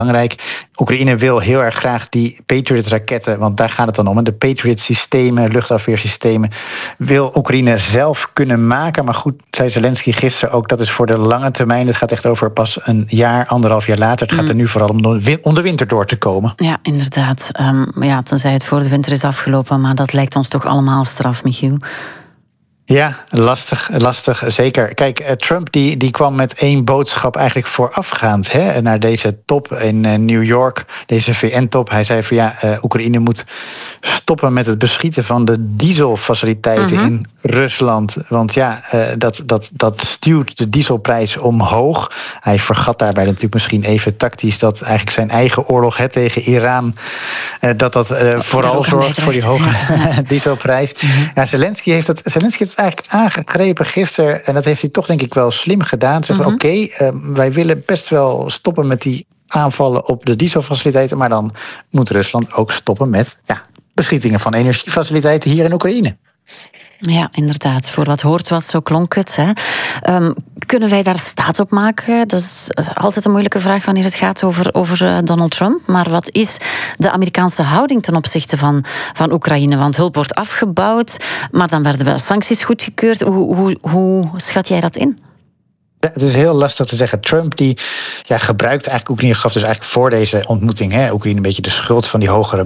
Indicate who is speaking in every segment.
Speaker 1: belangrijk. Oekraïne wil heel erg graag die Patriot-raketten, want daar gaat het dan om. En de Patriot-systemen, luchtafweersystemen, wil Oekraïne zelf kunnen maken. Maar goed, zei Zelensky gisteren ook, dat is voor de lange termijn. Het gaat echt over pas een jaar, 1,5 jaar later. Het gaat er nu vooral om de winter door te komen.
Speaker 2: Ja, inderdaad. Tenzij het voor de winter is afgelopen, maar dat lijkt ons toch allemaal straf, Michiel.
Speaker 1: Ja, lastig, zeker. Kijk, Trump die kwam met 1 boodschap eigenlijk voorafgaand naar deze top in New York, deze VN-top. Hij zei van Oekraïne moet stoppen met het beschieten van de dieselfaciliteiten in Rusland. Want dat stuurt de dieselprijs omhoog. Hij vergat daarbij natuurlijk misschien even tactisch dat eigenlijk zijn eigen oorlog tegen Iran, dat vooral zorgt voor die hoge dieselprijs. Ja, Zelensky heeft het eigenlijk aangegrepen gisteren. En dat heeft hij toch denk ik wel slim gedaan. Zeggen oké, wij willen best wel stoppen met die aanvallen op de dieselfaciliteiten. Maar dan moet Rusland ook stoppen met beschietingen van energiefaciliteiten hier in Oekraïne.
Speaker 2: Ja, inderdaad. Voor wat hoort was, zo klonk het. Hè. Kunnen wij daar staat op maken? Dat is altijd een moeilijke vraag wanneer het gaat over Donald Trump. Maar wat is de Amerikaanse houding ten opzichte van Oekraïne? Want hulp wordt afgebouwd, maar dan werden wel sancties goedgekeurd. Hoe schat jij dat in?
Speaker 1: Ja, het is heel lastig te zeggen. Trump die gebruikt eigenlijk Oekraïne, gaf dus eigenlijk voor deze ontmoeting Oekraïne een beetje de schuld van die hogere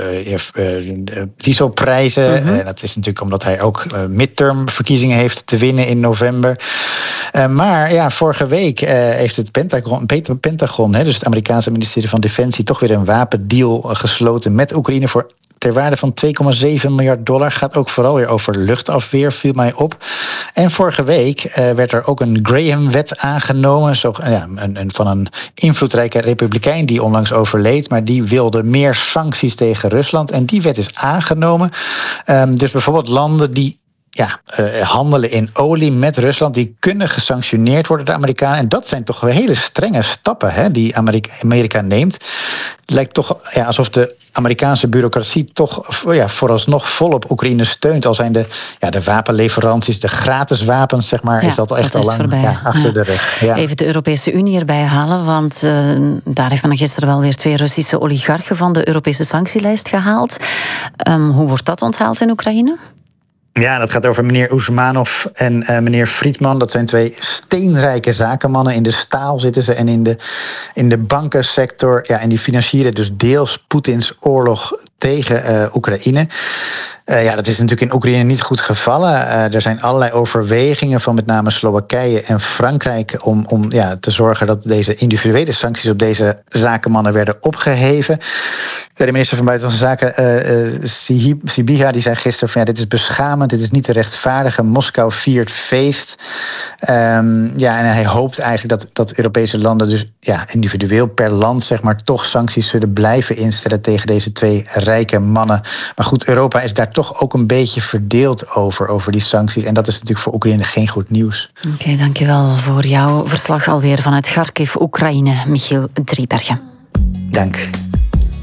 Speaker 1: dieselprijzen. Dat is natuurlijk omdat hij ook midterm verkiezingen heeft te winnen in november. Maar vorige week heeft het Pentagon, dus het Amerikaanse ministerie van Defensie, toch weer een wapendeal gesloten met Oekraïne ter waarde van $2,7 miljard. Gaat ook vooral weer over luchtafweer, viel mij op. En vorige week werd er ook een Graham-wet aangenomen. Van een invloedrijke republikein die onlangs overleed. Maar die wilde meer sancties tegen Rusland. En die wet is aangenomen. Dus bijvoorbeeld landen die handelen in olie met Rusland, die kunnen gesanctioneerd worden, de Amerikanen. En dat zijn toch wel hele strenge stappen die Amerika neemt. Het lijkt toch alsof de Amerikaanse bureaucratie toch vooralsnog volop Oekraïne steunt. Al zijn de wapenleveranties, de gratis wapens, zeg maar, is dat echt al lang achter de rug. Ja.
Speaker 2: Even de Europese Unie erbij halen, want daar heeft men gisteren wel weer 2 Russische oligarchen van de Europese sanctielijst gehaald. Hoe wordt dat onthaald in Oekraïne?
Speaker 1: Ja, dat gaat over meneer Usmanov en meneer Friedman. Dat zijn 2 steenrijke zakenmannen. In de staal zitten ze en in de bankensector. Ja, en die financieren dus deels Poetins oorlog tegen Oekraïne. Dat is natuurlijk in Oekraïne niet goed gevallen. Er zijn allerlei overwegingen van met name Slowakije en Frankrijk om te zorgen dat deze individuele sancties op deze zakenmannen werden opgeheven. De minister van Buitenlandse Zaken, Sybiha, die zei gisteren van dit is beschamend, dit is niet te rechtvaardigen. Moskou viert feest. En hij hoopt eigenlijk dat Europese landen dus individueel per land zeg maar toch sancties zullen blijven instellen tegen deze 2 rijke mannen. Maar goed, Europa is daar toch ook een beetje verdeeld over die sancties. En dat is natuurlijk voor Oekraïne geen goed nieuws.
Speaker 2: Oké, dankjewel voor jouw verslag alweer vanuit Kharkiv, Oekraïne, Michiel Driebergen.
Speaker 1: Dank.